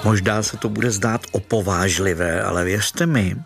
Možná se to bude zdát opovážlivé, ale věřte mi,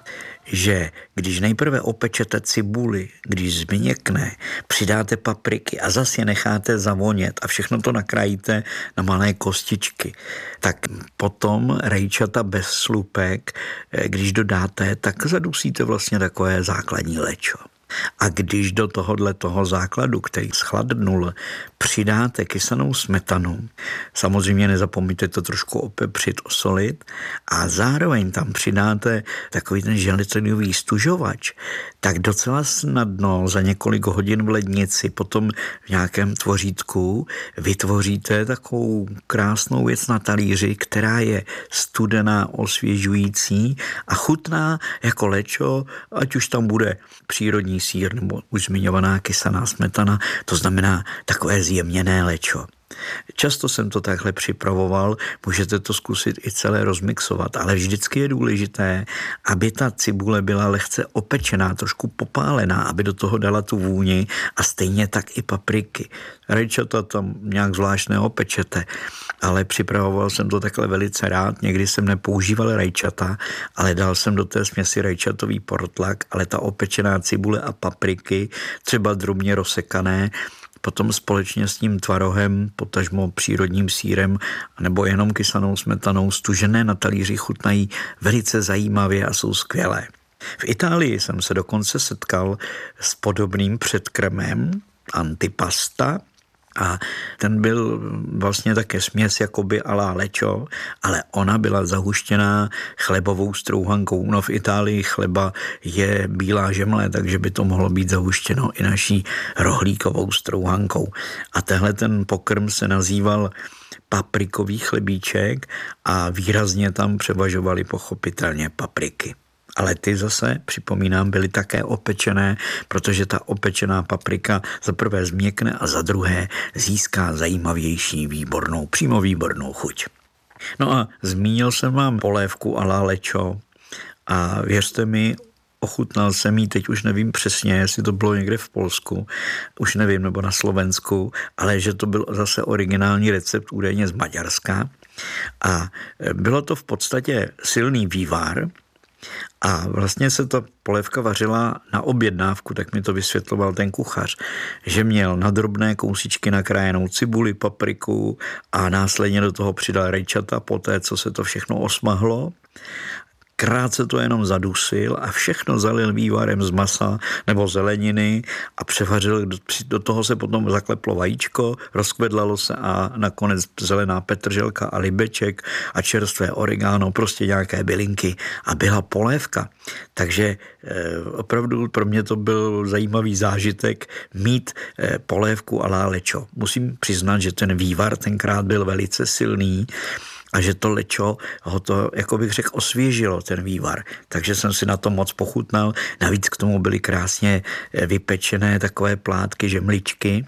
že když nejprve opečete cibuli, když změkne, přidáte papriky a zase je necháte zavonět a všechno to nakrájíte na malé kostičky, tak potom rajčata bez slupek, když dodáte, tak zadusíte vlastně takové základní lečo. A když do toho základu, který schladnul, přidáte kysanou smetanu, samozřejmě nezapomeňte to trošku opepřit, osolit a zároveň tam přidáte takový ten želatinový stužovač, tak docela snadno za několik hodin v lednici potom v nějakém tvořítku vytvoříte takovou krásnou věc na talíři, která je studená, osvěžující a chutná jako lečo, ať už tam bude přírodní sýr nebo už zmiňovaná kysaná smetana, to znamená takové zjemněné lečo. Často jsem to takhle připravoval, můžete to zkusit i celé rozmixovat, ale vždycky je důležité, aby ta cibule byla lehce opečená, trošku popálená, aby do toho dala tu vůni a stejně tak i papriky. Rajčata tam nějak zvlášť neopečete, ale připravoval jsem to takhle velice rád. Někdy jsem nepoužíval rajčata, ale dal jsem do té směsi rajčatový portlak, ale ta opečená cibule a papriky, třeba drobně rozsekané, potom společně s tím tvarohem, potažmo přírodním sýrem nebo jenom kysanou smetanou stužené na talíři chutnají velice zajímavě a jsou skvělé. V Itálii jsem se dokonce setkal s podobným předkrmem antipasta a ten byl vlastně také směs jakoby à la lečo, ale ona byla zahuštěná chlebovou strouhankou. No v Itálii chleba je bílá žemle, takže by to mohlo být zahuštěno i naší rohlíkovou strouhankou. A tehle ten pokrm se nazýval paprikový chlebíček a výrazně tam převažovaly pochopitelně papriky. Ale ty zase, připomínám, byly také opečené, protože ta opečená paprika za prvé změkne a za druhé získá zajímavější, přímo výbornou chuť. No a zmínil jsem vám polévku à la lečo a věřte mi, ochutnal jsem ji, teď už nevím přesně, jestli to bylo někde v Polsku, už nevím, nebo na Slovensku, ale že to byl zase originální recept údajně z Maďarska a bylo to v podstatě silný vývar. A vlastně se ta polévka vařila na objednávku, tak mi to vysvětloval ten kuchař, že měl na drobné kousíčky nakrájenou cibuli, papriku a následně do toho přidal rajčata poté, co se to všechno osmahlo. Krátce to jenom zadusil a všechno zalil vývarem z masa nebo zeleniny a převařil, do toho se potom zakleplo vajíčko, rozkvedlalo se a nakonec zelená petrželka a libeček a čerstvé oregano, prostě nějaké bylinky a byla polévka. Takže opravdu pro mě to byl zajímavý zážitek mít polévku à la lečo. Musím přiznat, že ten vývar tenkrát byl velice silný, a že to lečo ho to, jako bych řekl, osvěžilo ten vývar. Takže jsem si na to moc pochutnal. Navíc k tomu byly krásně vypečené takové plátky, žemličky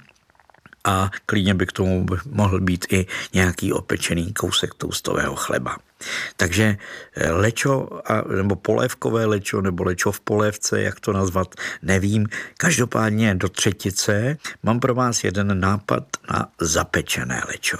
a klidně by k tomu mohl být i nějaký opečený kousek toustového chleba. Takže lečo, nebo polévkové lečo, nebo lečo v polévce, jak to nazvat, nevím. Každopádně do třetice mám pro vás jeden nápad na zapečené lečo.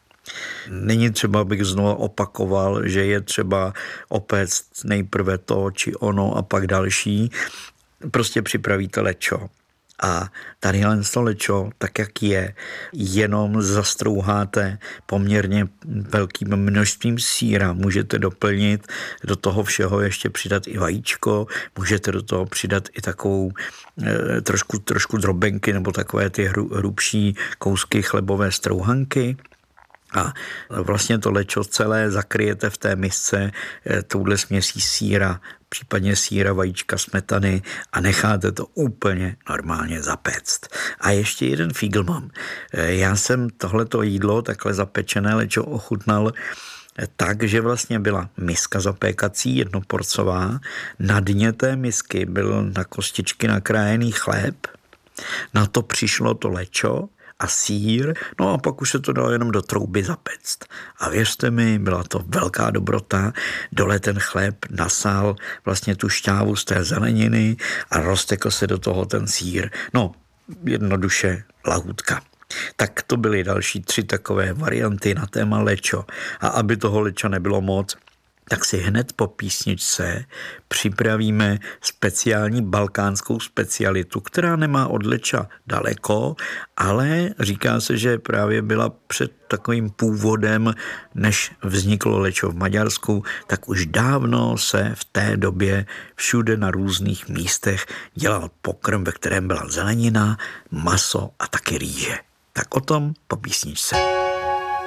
Není třeba, abych znovu opakoval, že je třeba opéct nejprve to či ono a pak další. Prostě připravíte lečo. A tadyhle to lečo, tak jak je, jenom zastrouháte poměrně velkým množstvím sýra. Můžete doplnit do toho všeho ještě přidat i vajíčko, můžete do toho přidat i takovou trošku drobenky nebo takové ty hrubší kousky chlebové strouhanky. A vlastně to lečo celé zakryjete v té misce touhle směsí sýra, případně sýra, vajíčka, smetany a necháte to úplně normálně zapéct. A ještě jeden fígl mám. Já jsem tohleto jídlo, takhle zapečené lečo, ochutnal tak, že vlastně byla miska zapékací, jednoporcová. Na dně té misky byl na kostičky nakrájený chléb, na to přišlo to lečo a sýr, no a pak už se to dalo jenom do trouby zapéct. A věřte mi, byla to velká dobrota, dole ten chléb nasál vlastně tu šťávu z té zeleniny a roztekl se do toho ten sýr. No, jednoduše lahůdka. Tak to byly další 3 takové varianty na téma lečo. A aby toho leča nebylo moc, tak si hned po písničce připravíme speciální balkánskou specialitu, která nemá od leča daleko, ale říká se, že právě byla před takovým původem, než vzniklo lečo v Maďarsku, tak už dávno se v té době všude na různých místech dělal pokrm, ve kterém byla zelenina, maso a taky rýže. Tak o tom po písničce.